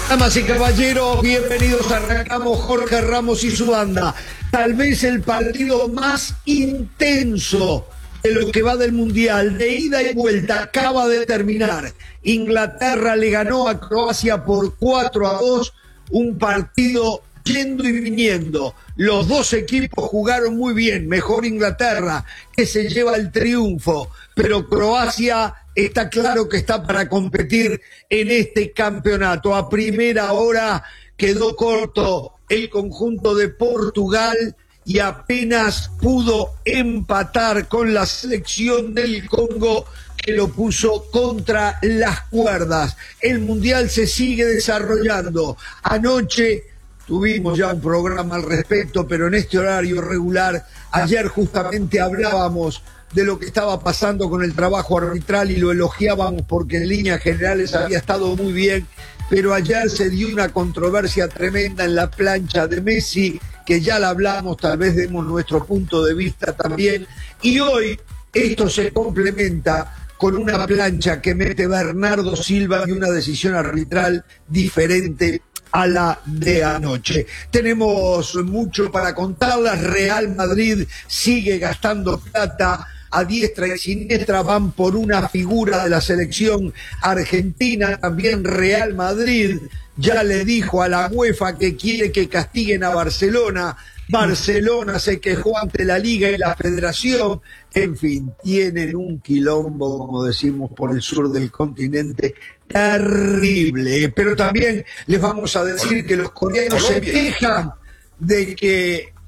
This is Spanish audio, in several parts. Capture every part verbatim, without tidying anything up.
Damas y caballeros, bienvenidos. Arrancamos Jorge Ramos y su banda. Tal vez el partido más intenso de lo que va del Mundial, de ida y vuelta, acaba de terminar. Inglaterra le ganó a Croacia por cuatro a dos, un partido yendo y viniendo. Los dos equipos jugaron muy bien, mejor Inglaterra, que se lleva el triunfo, pero Croacia está claro que está para competir en este campeonato. A primera hora quedó corto el conjunto de Portugal y apenas pudo empatar con la selección del Congo, que lo puso contra las cuerdas. El Mundial se sigue desarrollando. Anoche tuvimos ya un programa al respecto, pero en este horario regular. Ayer justamente hablábamos de lo que estaba pasando con el trabajo arbitral y lo elogiábamos porque en líneas generales había estado muy bien, pero ayer se dio una controversia tremenda en la plancha de Messi, que ya la hablamos, tal vez demos nuestro punto de vista también, y hoy esto se complementa con una plancha que mete Bernardo Silva y una decisión arbitral diferente a la de anoche. Tenemos mucho para contarlas. Real Madrid sigue gastando plata a diestra y siniestra, van por una figura de la selección argentina. También Real Madrid ya le dijo a la UEFA que quiere que castiguen a Barcelona. Barcelona se quejó ante la Liga y la Federación. En fin, tienen un quilombo, como decimos, por el sur del continente, terrible. Pero también les vamos a decir que los coreanos se quejan de que...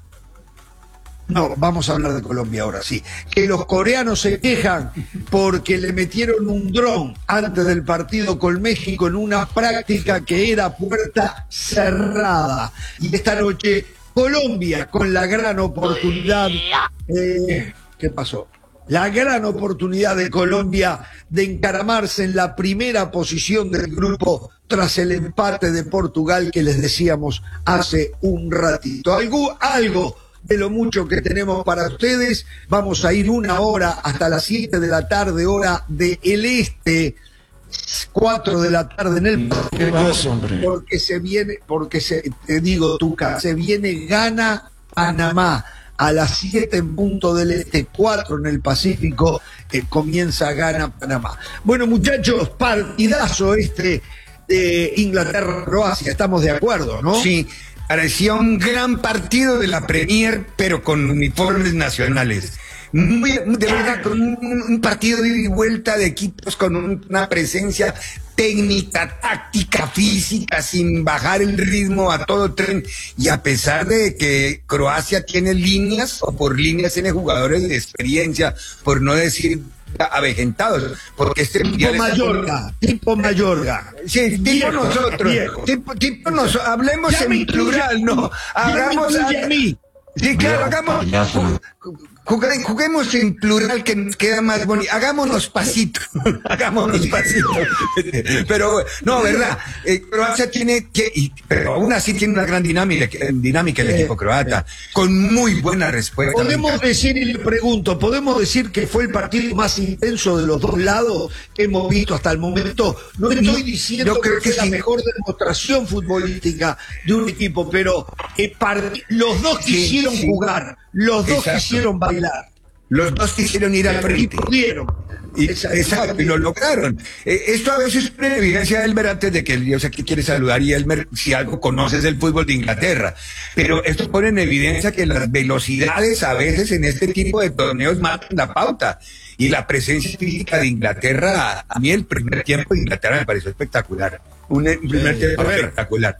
No, vamos a hablar de Colombia ahora, sí. Que los coreanos se quejan porque le metieron un dron antes del partido con México en una práctica que era puerta cerrada. Y esta noche Colombia con la gran oportunidad... Eh, ¿Qué pasó? La gran oportunidad de Colombia de encaramarse en la primera posición del grupo tras el empate de Portugal que les decíamos hace un ratito. Algo... algo de lo mucho que tenemos para ustedes. Vamos a ir una hora hasta las siete de la tarde, hora del este, cuatro de la tarde en el porque se viene, porque se, te digo, Tuca, se viene Ghana Panamá a las siete en punto del este, cuatro en el Pacífico, eh, comienza Ghana Panamá. Bueno, muchachos, partidazo este de Inglaterra-Croacia, estamos de acuerdo, ¿no? Sí. Parecía un gran partido de la Premier, pero con uniformes nacionales. Muy, de verdad, con un, un partido de ida y vuelta de equipos con un, una presencia técnica, táctica, física, sin bajar el ritmo a todo tren. Y a pesar de que Croacia tiene líneas, o por líneas tiene jugadores de experiencia, por no decir avejentados, porque este tipo Mayorga, está... tipo Mayorga, sí, tipo viejo, nosotros, viejo. tipo, tipo nosotros, hablemos ya en plural, no, hagamos a, a mí. Sí, claro, hagamos, juguemos, juguemos en plural que queda más bonito, hagámonos pasitos, hagámonos pasitos. Pero, no, verdad, eh, Croacia tiene que, y, pero aún así tiene una gran dinámica, dinámica el equipo croata, con muy buena respuesta. Podemos decir, y le pregunto, ¿podemos decir que fue el partido más intenso de los dos lados que hemos visto hasta el momento? No estoy diciendo Yo creo que, que es la sí. mejor demostración futbolística de un equipo, pero eh, los dos quisieron sí, sí. jugar, los dos Exacto. quisieron bailar. Los dos quisieron ir al frente. Y pudieron. Y, exacto, y lo lograron. Eh, esto a veces es una evidencia, Elmer, antes de que yo sé que quiere saludar, y Elmer, si algo conoces del fútbol de Inglaterra. Pero esto pone en evidencia que las velocidades a veces en este tipo de torneos matan la pauta. Y la presencia física de Inglaterra, a mí el primer tiempo de Inglaterra me pareció espectacular. Un, un primer eh, tiempo espectacular.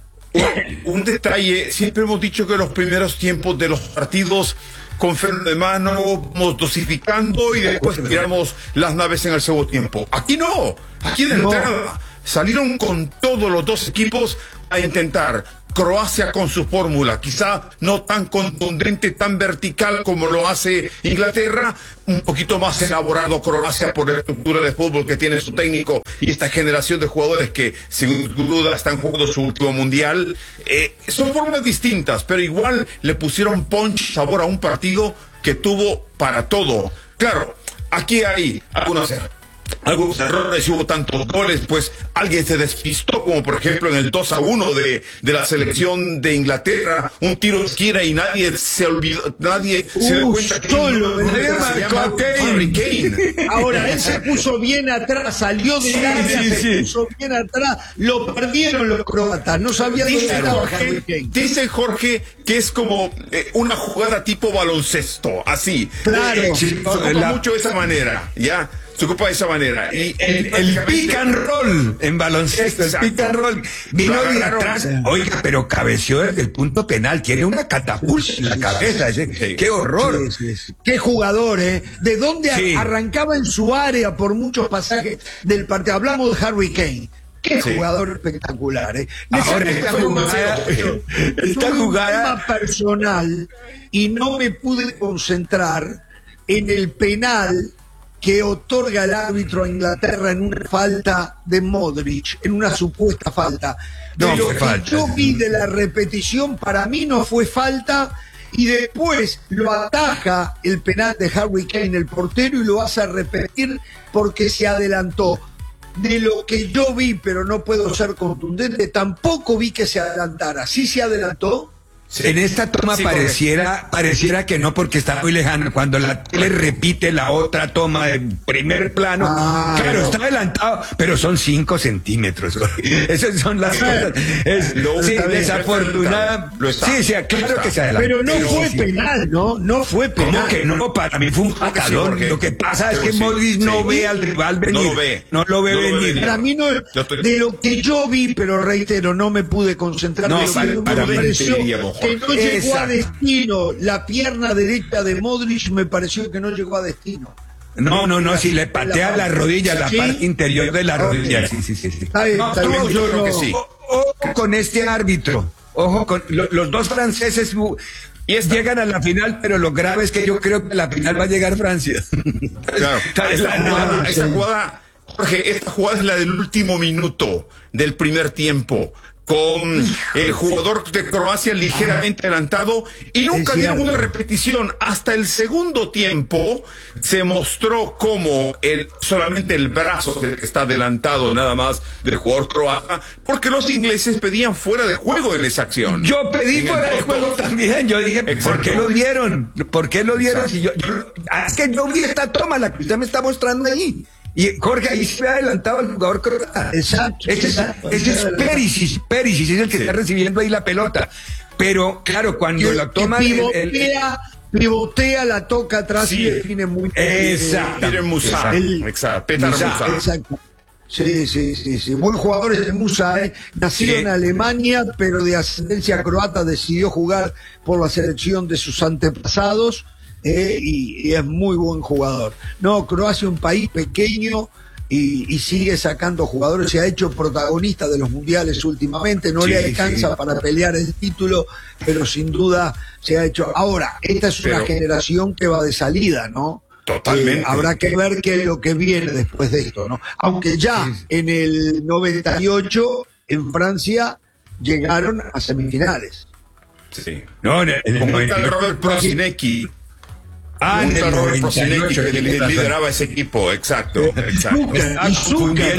Un detalle, siempre hemos dicho que los primeros tiempos de los partidos con freno de mano, vamos dosificando y después tiramos las naves en el segundo tiempo. Aquí no, aquí de entrada salieron con todos los dos equipos a intentar. Croacia con su fórmula, quizá no tan contundente, tan vertical como lo hace Inglaterra, un poquito más elaborado Croacia por la estructura de fútbol que tiene su técnico y esta generación de jugadores que sin duda están jugando su último mundial. Eh, son formas distintas, pero igual le pusieron punch, sabor a un partido que tuvo para todo. Claro, aquí hay algunos algunos errores y hubo tantos goles, pues alguien se despistó, como por ejemplo en el dos a uno de, de la selección de Inglaterra, un tiro de esquina y nadie se olvidó, nadie uh, se dio cuenta que solo el se llama Harry Kane. Ahora, él se puso bien atrás, salió de la área, sí, sí, se sí. puso bien atrás, lo perdieron los croatas, no sabían dónde estaba Harry Kane. Dice Jorge que es como eh, una jugada tipo baloncesto, así. Claro. Eh, se ocupa la... mucho de esa manera, ya. Se ocupa de esa manera. Y, el, el pick and roll en baloncesto, exacto. El pick and roll. Vino claro, de atrás, claro. Oiga, pero cabeció desde el punto penal. Tiene una catapulta en la cabeza. Sí. ¡Qué horror! Sí, sí, sí. ¡Qué jugador, eh! ¿De dónde sí. arrancaba en su área por muchos pasajes del partido? Hablamos de Harry Kane. ¡Qué sí. jugador espectacular, eh! Ahora, esta jugada... Esta jugada... un tema personal y no me pude concentrar en el penal que otorga el árbitro a Inglaterra en una falta de Modric, en una supuesta falta. No, de lo fue que falta. yo vi de la repetición, para mí no fue falta, y después lo ataja el penal de Harry Kane, el portero, y lo hace repetir porque se adelantó. De lo que yo vi, pero no puedo ser contundente, tampoco vi que se adelantara. ¿Sí se adelantó? Sí. En esta toma sí, pareciera pareciera que no, porque está muy lejano. Cuando la tele repite la otra toma de primer plano, ah, claro, no. está adelantado, pero son cinco centímetros. Esas son las cosas. Es, lo sí, desafortunada. Sí, sí, claro que se adelantó. Pero no pero, fue sí, penal, ¿no? No fue penal. ¿Cómo que no? Para mí fue un patadón. Lo que pasa es que sí, Modric no sí. ve al rival venir. No lo ve. No lo ve no venir. Lo ve. Para mí no, de lo que yo vi, pero reitero, no me pude concentrar. No, para, me para mí que no llegó Exacto. a destino. La pierna derecha de Modric me pareció que no llegó a destino. No, no, no, si le patea la, la rodilla, la ¿sí? parte interior de la okay. rodilla. Sí, sí, sí. sí. Está bien, no, está bien, yo creo que sí. Ojo con este árbitro. Ojo con lo, los dos franceses y esta... llegan a la final, pero lo grave es que yo creo que a la final va a llegar Francia. Claro. Esta jugada, esta jugada, Jorge, esta jugada es la del último minuto del primer tiempo, con el jugador de Croacia ligeramente adelantado, y nunca dieron una repetición. Hasta el segundo tiempo se mostró como el, solamente el brazo que está adelantado nada más del jugador croata, porque los ingleses pedían fuera de juego en esa acción. Yo pedí fuera de juego también. Yo dije, exacto. ¿por qué lo dieron? ¿Por qué lo dieron? Si yo, yo, es que yo vi esta toma, la que usted me está mostrando ahí. Y Jorge, ahí se ha adelantado el jugador croata. Exacto. Ese es, ese es Perisic, Perisic es el que sí. está recibiendo ahí la pelota. Pero, claro, cuando y, la toma... Pivotea, el, el, pivotea, la toca atrás sí. y define muy bien. Exacto. Peter Musa. Exacto. Peter Musa. Exacto. Sí, sí, sí, sí. Buen jugador este Musa, ¿eh? Nacido sí. en Alemania, pero de ascendencia croata, decidió jugar por la selección de sus antepasados. Eh, y, y es muy buen jugador. No, Croacia, un país pequeño y, y sigue sacando jugadores, se ha hecho protagonista de los mundiales últimamente, no sí, le alcanza sí. para pelear el título, pero sin duda se ha hecho. Ahora, esta es una pero, generación que va de salida, ¿no? Totalmente. Eh, habrá que ver qué es lo que viene después de esto, ¿no? Aunque ya sí. en el noventa y ocho en Francia llegaron a semifinales. Sí. No, en el, en el Como está Robert Prosinecki. Ah, en el Robert Prosinecki, que lideraba ese equipo, exacto, exacto. Y Zucker,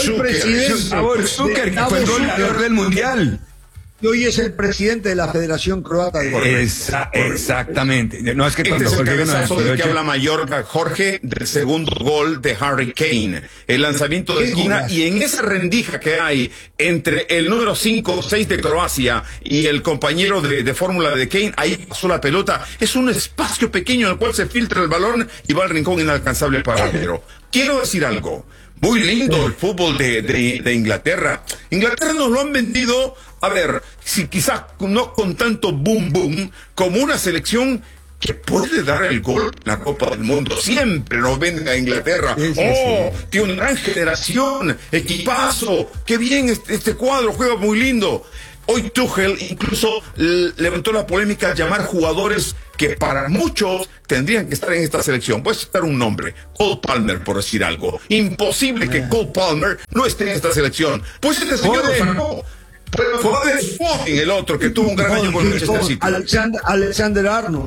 Davor Zucker, que fue el goleador del mundial. Y hoy es el presidente de la Federación Croata de Fútbol. Esa, exactamente. No es que este cuando es el cabezazo del que habla Mallorca, Jorge, del segundo gol de Harry Kane. El lanzamiento de esquina, y en esa rendija que hay entre el número cinco o seis de Croacia y el compañero de, de fórmula de Kane, ahí pasó la pelota. Es un espacio pequeño en el cual se filtra el balón y va al rincón inalcanzable para el arquero. Quiero decir algo. Muy lindo el fútbol de, de, de Inglaterra. Inglaterra nos lo han vendido, a ver, si quizás no con tanto boom boom, como una selección que puede dar el gol en la Copa del Mundo. Siempre nos venden a Inglaterra. Sí, sí, oh, sí. Tiene una gran generación, equipazo, qué bien este, este cuadro, juega muy lindo. Hoy Tuchel incluso levantó la polémica de llamar jugadores que para muchos tendrían que estar en esta selección. Puede estar un nombre, Cole Palmer, por decir algo. Imposible que Cole Palmer no esté en esta selección. Pues este señor lo sacó. Pero Foden, el otro que tuvo un gran año con el Manchester City. Alexander, Alexander Arnold.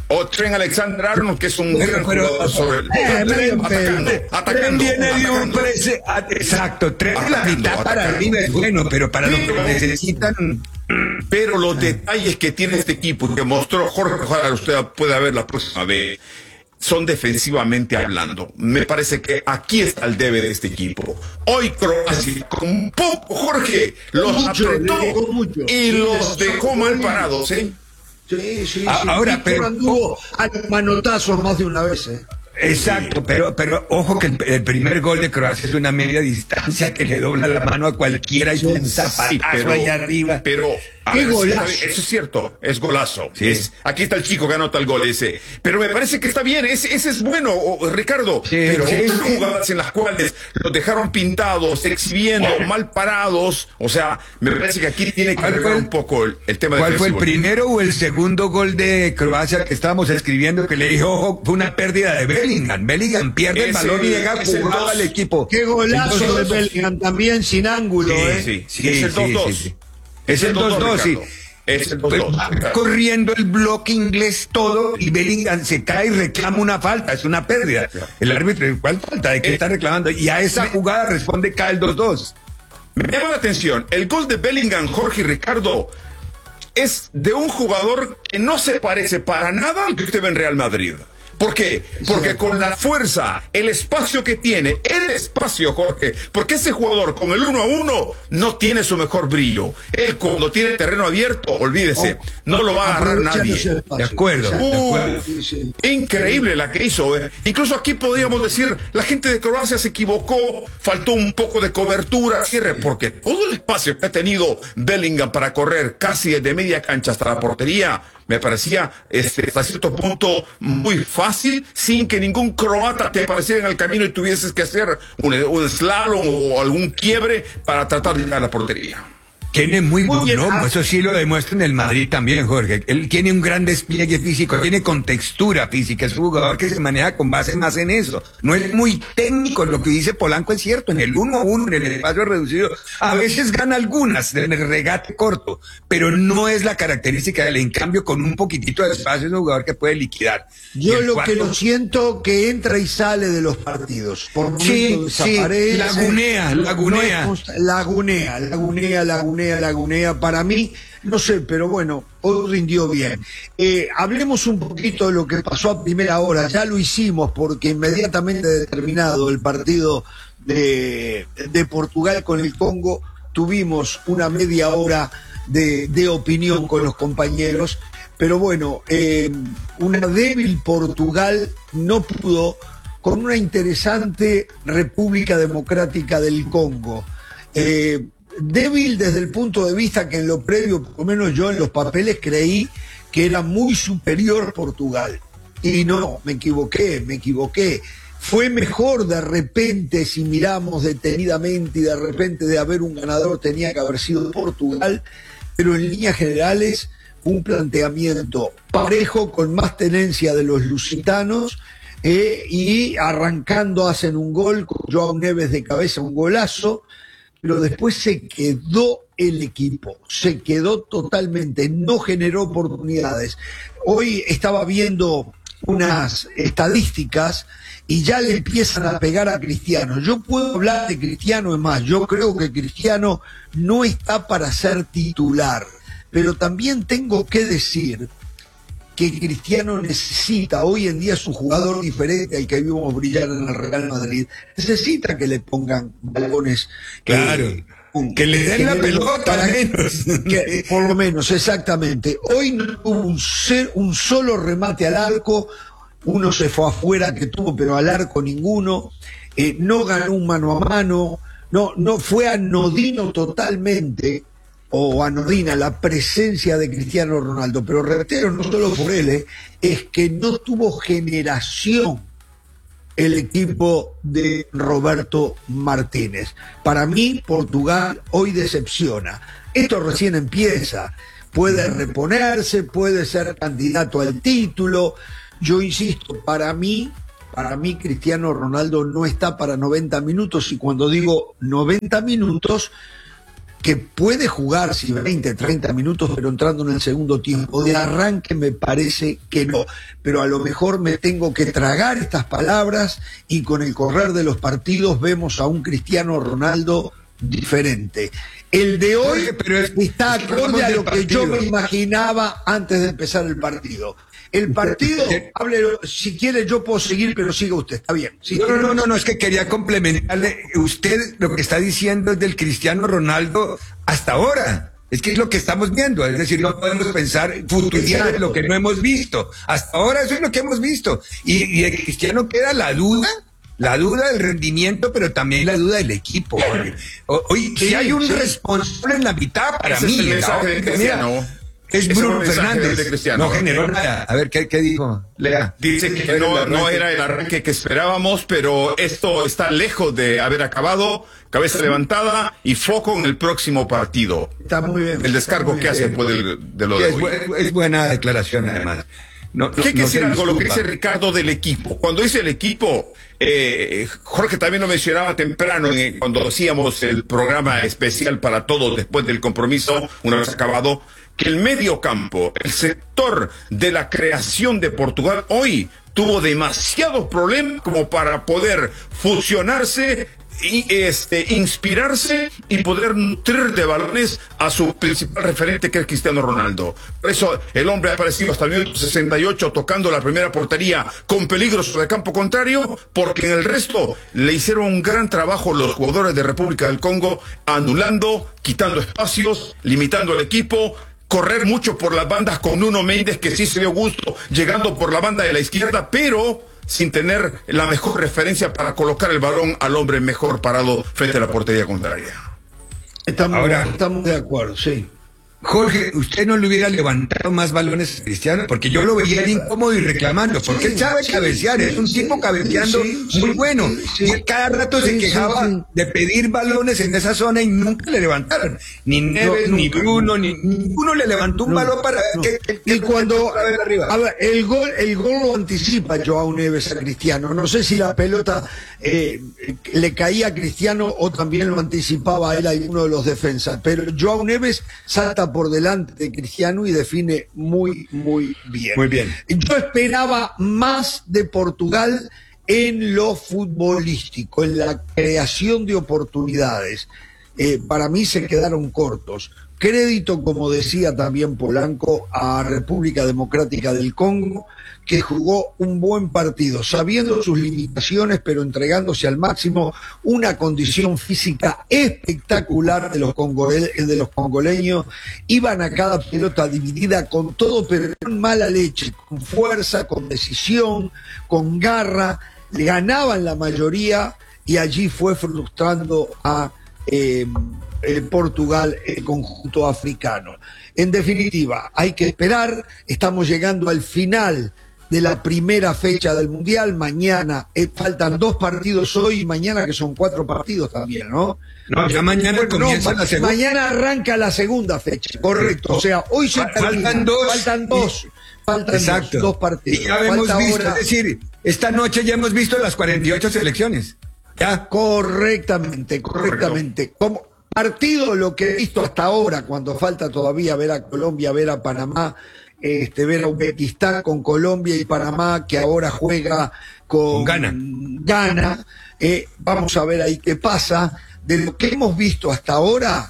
O Trent Alexander-Arnold, que es un Pero- gran pero- jugador sobre el, Eh, medio atacando, pelo. atacando, Tren viene de un atacando. prese- ah, exacto, tres de la Atacando, mitad para atacando. arriba es bueno, pero para lo que Pero- necesitan. Pero los detalles que tiene este equipo, que mostró Jorge, ojalá usted pueda ver la próxima vez, son defensivamente hablando. Me parece que aquí está el debe de este equipo. Hoy Croacia, con poco, Jorge, los mucho, apretó le dejó mucho. y Sí, los les- dejó mal parados, ¿eh? Sí, sí, Ah, sí. ahora, Víctor pero- anduvo a los manotazos más de una vez, ¿eh? Exacto, pero, pero ojo que el, el primer gol de Croacia es una media distancia que le dobla la mano a cualquiera y un zapatazo Sí, pero, ahí arriba. pero a ¡Qué ver, sí, golazo! está bien, eso es cierto, es golazo. Sí. Es, aquí está el chico que anota el gol ese. Pero me parece que está bien, ese, ese es bueno, o- Ricardo. Sí, pero sí, otras sí. jugadas en las cuales los dejaron pintados, exhibiendo, mal parados. O sea, me parece que aquí tiene que ¿Cuál arreglar fue el- un poco el, el tema ¿Cuál fue el defensivo. primero o el segundo gol de Croacia que estábamos escribiendo que le dijo, ojo, fue una pérdida de Bellingham? Bellingham pierde el Es balón y el- llega es el jugado dos. al equipo. Qué golazo Entonces, de dos. Bellingham también sin ángulo, Sí, ¿eh? sí, Sí, es el sí, dos dos. sí, sí. Es el dos dos, sí. Ricardo. Es el dos Pero dos. va corriendo el bloque inglés todo y Bellingham se cae y reclama una falta, es una pérdida. El árbitro, ¿cuál falta? ¿De qué Eh, está reclamando? Y a esa jugada responde cae el dos dos. Me llama la atención, el gol de Bellingham, Jorge y Ricardo, es de un jugador que no se parece para nada al que usted ve en Real Madrid. ¿Por qué? Porque con la fuerza, el espacio que tiene, el espacio, Jorge, porque ese jugador con el uno a uno no tiene su mejor brillo. Él cuando tiene terreno abierto, olvídese, no lo va a agarrar Aprovechan nadie. ese espacio. De acuerdo. Exacto. de Uh, acuerdo. Sí, sí. Increíble la que hizo. ¿eh? Incluso aquí podríamos decir, la gente de Croacia se equivocó, faltó un poco de cobertura, cierre, porque todo el espacio que ha tenido Bellingham para correr casi desde media cancha hasta la portería, me parecía este, hasta cierto punto muy fácil, sin que ningún croata te apareciera en el camino y tuvieses que hacer un, un slalom o algún quiebre para tratar de llegar a la portería. Tiene muy Muy buen bien, lomo, ah. eso sí lo demuestra en el Madrid también, Jorge. Él tiene un gran despliegue físico, tiene contextura física, es un jugador que se maneja con base más en eso. No es muy técnico, lo que dice Polanco es cierto, en el uno a uno, en el espacio reducido, a veces gana algunas en el regate corto, pero no es la característica de él. En cambio, con un poquitito de espacio es un jugador que puede liquidar. Y Yo el lo que cuarto- lo siento que entra y sale de los partidos. Por momentos Sí, sí, desaparece. lagunea, lagunea. No es consta- lagunea, lagunea, lagunea, lagunea. Para mí, no sé, pero bueno, hoy rindió bien. Eh, hablemos un poquito de lo que pasó a primera hora. Ya lo hicimos porque inmediatamente determinado el partido de, de Portugal con el Congo, tuvimos una media hora de, de opinión con los compañeros. Pero bueno, eh, una débil Portugal no pudo con una interesante República Democrática del Congo. Eh, débil desde el punto de vista que en lo previo, por lo menos yo en los papeles creí que era muy superior Portugal. Y no, me equivoqué, me equivoqué. Fue mejor de repente, si miramos detenidamente y de repente de haber un ganador tenía que haber sido Portugal, pero en líneas generales un planteamiento parejo con más tenencia de los lusitanos eh, y arrancando hacen un gol con Joao Neves de cabeza, un golazo, pero después se quedó el equipo, se quedó totalmente, no generó oportunidades. Hoy estaba viendo unas estadísticas y ya le empiezan a pegar a Cristiano. Yo puedo hablar de Cristiano, es más, yo creo que Cristiano no está para ser titular, pero también tengo que decir que Cristiano necesita, hoy en día es un jugador diferente al que vimos brillar en el Real Madrid, necesita que le pongan balones. Claro. eh, un- Que le den la le- pelota, para al que- menos. que- por lo menos, exactamente. Hoy no hubo un, ser- un solo remate al arco, uno se fue afuera que tuvo, pero al arco ninguno, eh, no ganó un mano a mano, no, no fue anodino totalmente, o anodina la presencia de Cristiano Ronaldo, pero reitero, no solo por él, eh, es que no tuvo generación el equipo de Roberto Martínez. Para mí, Portugal hoy decepciona. Esto recién empieza. Puede reponerse, puede ser candidato al título. Yo insisto, para mí, para mí Cristiano Ronaldo no está para noventa minutos, y cuando digo noventa minutos, que puede jugar si veinte, treinta minutos, pero entrando en el segundo tiempo. De arranque me parece que no, pero a lo mejor me tengo que tragar estas palabras y con el correr de los partidos vemos a un Cristiano Ronaldo diferente. El de hoy Jorge, pero es, está acorde a lo que yo me partido. imaginaba antes de empezar el partido. El partido, hable, si quiere yo puedo seguir, pero siga usted, está bien. Si No, quiere, no, no, no, es que quería complementarle. Usted lo que está diciendo es del Cristiano Ronaldo hasta ahora. Es que es lo que estamos viendo, es decir, no podemos pensar futurizar en lo que no hemos visto. Hasta ahora eso es lo que hemos visto. Y, y el Cristiano queda la duda, la duda del rendimiento, pero también la duda del equipo. Jorge. O- Hoy, Sí, si hay un sí. responsable en la mitad, para Ese mí, es el la- mensaje de mira, Cristiano. es Ese es el Bruno mensaje Fernández. de Cristiano. No generó nada. A ver, ¿qué, qué dijo? Lea. Dice que no, no era el arranque que esperábamos, pero esto está lejos de haber acabado. Cabeza levantada y foco en el próximo partido. está muy bien. El descargo Está muy que hace bien. después del- de lo de Es, hoy. bu- es buena declaración, además. No, no, ¿Qué hay que no decir se algo? Lo que disculpa. dice Ricardo del equipo. Cuando dice el equipo, eh, Jorge también lo mencionaba temprano en- cuando hacíamos el programa especial para todos después del compromiso, una vez acabado, que el medio campo, el sector de la creación de Portugal hoy tuvo demasiados problemas como para poder fusionarse y este inspirarse y poder nutrir de balones a su principal referente, que es Cristiano Ronaldo. Por eso el hombre ha aparecido hasta el minuto sesenta y ocho tocando la primera portería con peligro sobre el campo contrario, porque en el resto le hicieron un gran trabajo los jugadores de República del Congo, anulando, quitando espacios, limitando al equipo, correr mucho por las bandas con Nuno Méndez, que sí se dio gusto llegando por la banda de la izquierda, pero sin tener la mejor referencia para colocar el balón al hombre mejor parado frente a la portería contraria. Estamos, Ahora- estamos de acuerdo, sí. Jorge, ¿usted no le hubiera levantado más balones a Cristiano? Porque yo lo veía incómodo y reclamando, porque él sabe sí, cabecear, es un tipo cabeceando sí, sí, muy bueno. sí, sí. Y cada rato se Sí, sí, quejaba sí. de pedir balones en esa zona y nunca le levantaron. Ni Neves, No, ni nunca, Bruno, ni ninguno le levantó un No, balón para no. que, que- Y que- cuando otra vez arriba. a ver, el gol el gol lo anticipa Joao Neves a Cristiano. No sé si la pelota eh, le caía a Cristiano o también lo anticipaba a él alguno de los defensas, pero Joao Neves salta por delante de Cristiano y define muy muy bien. Muy bien. Yo esperaba más de Portugal en lo futbolístico, en la creación de oportunidades. Eh, para mí se quedaron cortos. Crédito, como decía también Polanco, a República Democrática del Congo, que jugó un buen partido, sabiendo sus limitaciones, pero entregándose al máximo, una condición física espectacular de los, congole- de los congoleños. Iban a cada pelota dividida con todo, pero con mala leche, con fuerza, con decisión, con garra, le ganaban la mayoría y allí fue frustrando a eh, eh, Portugal, el conjunto africano. En definitiva, hay que esperar, estamos llegando al final de la primera fecha del Mundial. Mañana eh, faltan dos partidos hoy y mañana, que son cuatro partidos también, ¿no? No, ya mañana Bueno, comienza no, la segunda. mañana arranca la segunda fecha, correcto. O sea, hoy se Fa- termina. faltan dos. Faltan dos. Faltan Exacto. dos, dos partidos. Y ya hemos Falta visto, ahora- es decir, esta noche ya hemos visto las cuarenta y ocho selecciones. Ya. Correctamente, correctamente. Como partido, lo que he visto hasta ahora, cuando falta todavía ver a Colombia, ver a Panamá, este, ver a Uzbekistán con Colombia y Panamá, que ahora juega con, Con Ghana. Ghana. Eh, vamos a ver ahí qué pasa. De lo que hemos visto hasta ahora,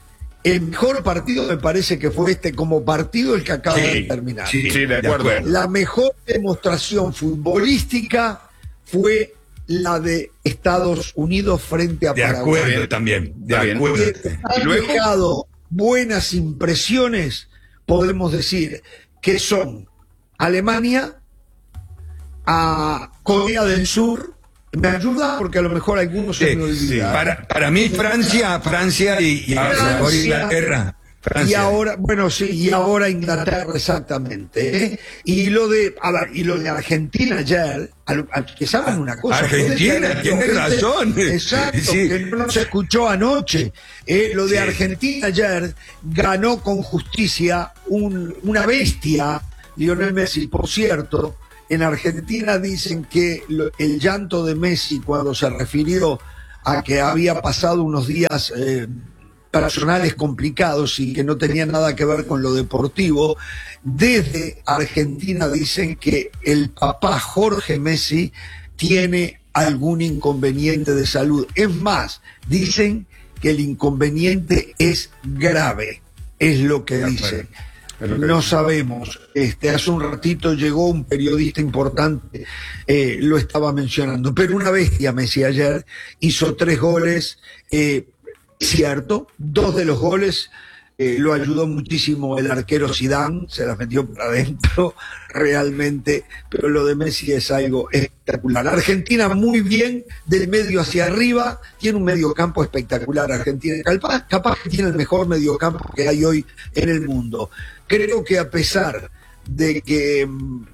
el mejor partido me parece que fue este como partido, el que acaba Sí, de terminar. Sí, sí, de acuerdo. La mejor demostración futbolística fue la de Estados Unidos frente a De Paraguay. acuerdo también. De Está bien. acuerdo. Que han ¿Y luego? dejado buenas impresiones, podemos decir, que son Alemania, a Corea del Sur. ¿Me ayuda? Porque a lo mejor algunos se Sí, me sí. olvidan. Para, para mí, Francia, Francia y, y Francia. ahora Inglaterra. Y Francia. ahora, bueno, sí, y ahora Inglaterra, exactamente. ¿eh? Y lo de, a ver, y lo de Argentina ayer, al- al- que saben una cosa. Argentina, puede- tiene gente- razón. Exacto, Sí. que no se escuchó anoche. ¿eh? Lo de Sí. Argentina ayer ganó con justicia un- una bestia, Lionel Messi, por cierto. En Argentina dicen que lo- el llanto de Messi cuando se refirió a que había pasado unos días eh, personales complicados y que no tenían nada que ver con lo deportivo. Desde Argentina dicen que el papá Jorge Messi tiene algún inconveniente de salud. Es más, dicen que el inconveniente es grave, es lo que dicen. No sabemos. Este, hace un ratito llegó un periodista importante, eh, lo estaba mencionando, pero una bestia Messi ayer, hizo tres goles, eh, cierto, dos de los goles eh, lo ayudó muchísimo el arquero Zidane, se las metió para adentro realmente, pero lo de Messi es algo espectacular. Argentina muy bien, del medio hacia arriba, tiene un mediocampo espectacular Argentina, capaz, capaz que tiene el mejor mediocampo que hay hoy en el mundo. Creo que a pesar de que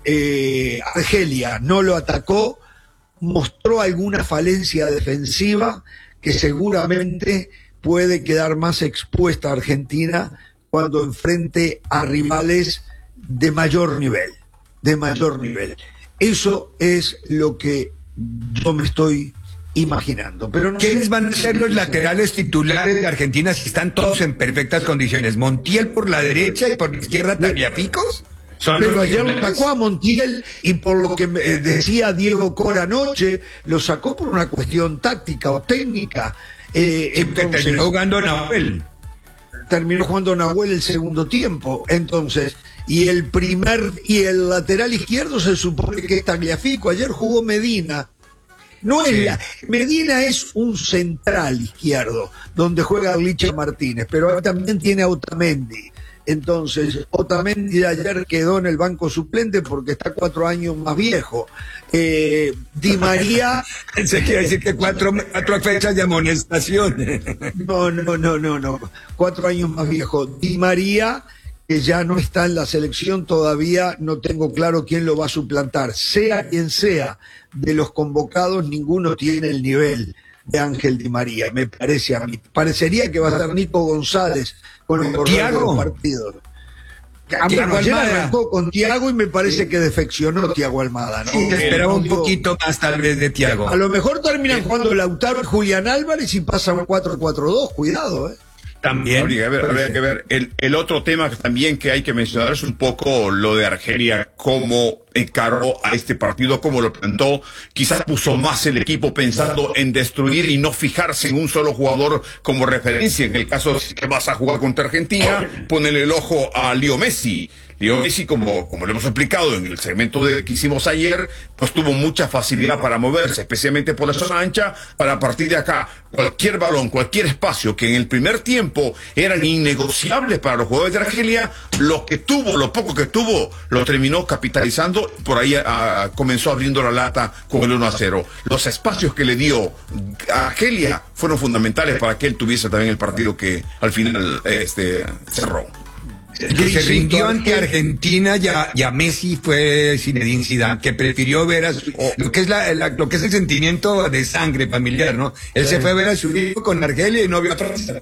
eh, Argelia no lo atacó, mostró alguna falencia defensiva que seguramente puede quedar más expuesta a Argentina cuando enfrente a rivales de mayor nivel, de mayor nivel. Eso es lo que yo me estoy imaginando. Pero no ¿Quiénes sé, van a ser los laterales titulares de Argentina si están todos en perfectas condiciones? ¿Montiel por la derecha y por la izquierda Tagliaficos? Pero ayer lo sacó a Montiel y por lo que me decía Diego Cora anoche, lo sacó por una cuestión táctica o técnica. Eh, Sí, entonces, terminó jugando Nahuel. terminó jugando Nahuel el segundo tiempo. Entonces, y el primer y el lateral izquierdo se supone que es Tagliafico. Ayer jugó Medina. No es Sí. la, Medina es un central izquierdo, donde juega Licha Martínez, pero también tiene a Otamendi. Entonces, Otamendi ayer quedó en el banco suplente porque está cuatro años más viejo. Eh, Di María... Se quiere decir que cuatro, cuatro fechas de amonestación. No, no, no, no, no. Cuatro años más viejo. Di María, que ya no está en la selección todavía, no tengo claro quién lo va a suplantar. Sea quien sea de los convocados, ninguno tiene el nivel de Ángel Di María, me parece a mí. Parecería que va a ser Nico González con el correr de los partidos. Ah, Thiago bueno, ayer Almada. arrancó con Thiago y me parece que defeccionó Thiago Almada, ¿no? Sí, esperaba un Digo, poquito más tal vez de Thiago. a lo mejor terminan jugando Lautaro y Julián Álvarez y pasan un cuatro cuatro dos, cuidado, ¿eh? También. Habría que ver, habría que ver. El, el otro tema también que hay que mencionar es un poco lo de Argelia, cómo encaró a este partido, cómo lo plantó. Quizás puso más el equipo pensando en destruir y no fijarse en un solo jugador como referencia. En el caso de que vas a jugar contra Argentina, ponele el ojo a Leo Messi. Leo Messi, como, como lo hemos explicado en el segmento de, que hicimos ayer, pues tuvo mucha facilidad para moverse, especialmente por la zona ancha, para partir de acá, cualquier balón, cualquier espacio que en el primer tiempo eran innegociables para los jugadores de Argelia, lo que tuvo, lo poco que tuvo, lo terminó capitalizando, por ahí a, a, comenzó abriendo la lata con el uno a cero. Los espacios que le dio a Argelia fueron fundamentales para que él tuviese también el partido que al final este, cerró. Que se rindió ante Argentina y a, y a Messi fue Zinedine Zidane, que prefirió ver a su, lo que es la, la- lo que es el sentimiento de sangre familiar, ¿no? Él se fue a ver a su hijo con Argelia y no vio a Francia.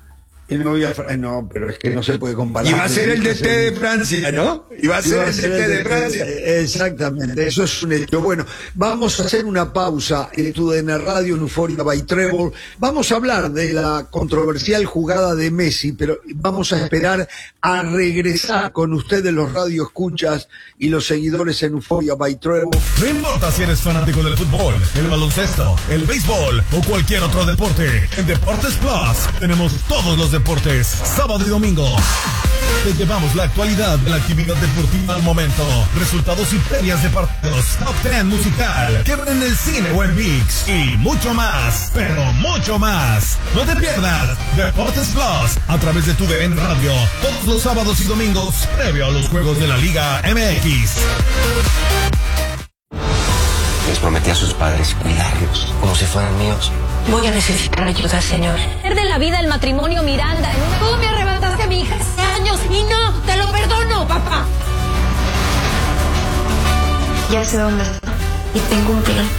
Y no, había- no, pero es que no se puede comparar. Y va a ser el D T de Francia, ¿no? Y va a ser el D T de Francia. Exactamente, eso es un hecho. Bueno, vamos a hacer una pausa en tu D N Radio, en Euphoria by Trevor. Vamos a hablar de la controversial jugada de Messi, pero vamos a esperar a regresar con ustedes, los radioescuchas y los seguidores en Euphoria by Trevor. No importa si eres fanático del fútbol, el baloncesto, el béisbol o cualquier otro deporte. En Deportes Plus tenemos todos los deportes, sábado y domingo. Te llevamos la actualidad de la actividad deportiva al momento, resultados y previas de partidos, top ten musical, que ven en el cine o en ViX y mucho más, pero mucho más. No te pierdas Deportes Plus a través de tu D N Radio todos los sábados y domingos previo a los juegos de la Liga M X. Les prometí a sus padres cuidarlos como si fueran míos. Voy a necesitar ayuda, señor. Pierde la vida el matrimonio Miranda. en una- Tú me arrebataste a mi hija hace años y no, te lo perdono, papá. Ya sé dónde está. Y tengo un plan.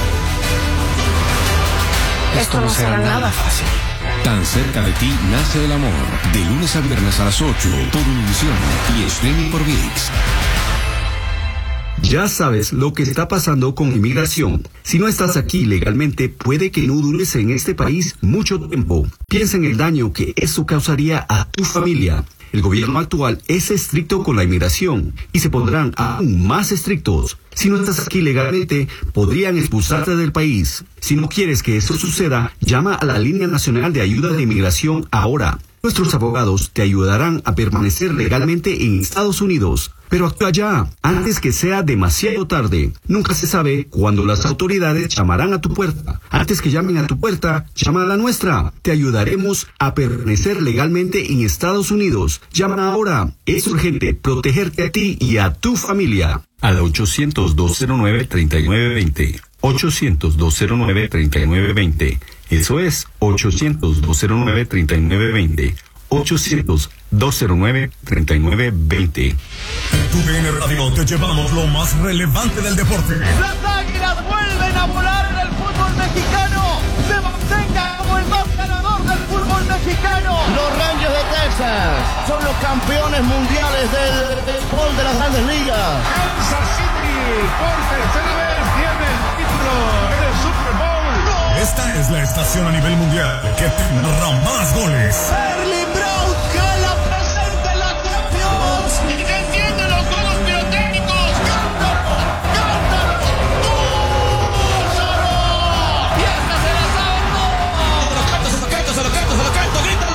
Esto no será nada fácil. Tan cerca de ti nace el amor. De lunes a viernes a las ocho por Univisión y streaming por ViX. Ya sabes lo que está pasando con inmigración. Si no estás aquí legalmente, puede que no dures en este país mucho tiempo. Piensa en el daño que eso causaría a tu familia. El gobierno actual es estricto con la inmigración y se pondrán aún más estrictos. Si no estás aquí legalmente, podrían expulsarte del país. Si no quieres que eso suceda, llama a la Línea Nacional de Ayuda de Inmigración ahora. Nuestros abogados te ayudarán a permanecer legalmente en Estados Unidos. Pero actúa ya, antes que sea demasiado tarde. Nunca se sabe cuándo las autoridades llamarán a tu puerta. Antes que llamen a tu puerta, llama a la nuestra. Te ayudaremos a permanecer legalmente en Estados Unidos. Llama ahora. Es urgente protegerte a ti y a tu familia. Al ochocientos, dos cero nueve, treinta y nueve veinte. ochocientos, dos cero nueve, treinta y nueve veinte. Eso es ochocientos, dos cero nueve, treinta y nueve veinte. ochocientos, dos cero nueve, treinta y nueve veinte. En tu D N Radio te llevamos lo más relevante del deporte. Las Águilas vuelven a volar en el fútbol mexicano. Se mantenga como el más ganador del fútbol mexicano. Los Rangers de Texas son los campeones mundiales del béisbol de las Grandes Ligas. Kansas City por tercera vez tiene el título en el Super Bowl. Esta es la estación a nivel mundial que tendrá más goles. Erling Braut Haaland presente en la Champions. Y que enciende los juegos pirotécnicos. ¡Cántalo! ¡Cántalo! ¡Úsalo! ¡Y hasta se la sabe! ¡Se lo canto, se lo canto, se lo canto, se lo canto! ¡Grítalo!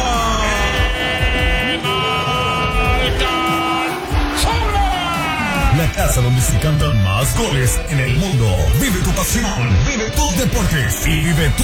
La casa donde se cantan más goles en el mundo. Vive tu pasión, vive tus deportes y vive tu